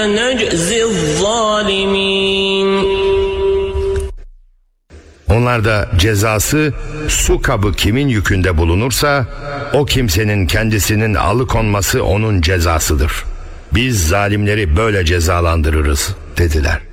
نجزي الظالمين. Onlarda cezası su kabı kimin yükünde bulunursa o kimsenin kendisinin alıkonması onun cezasıdır. Biz zalimleri böyle cezalandırırız dediler.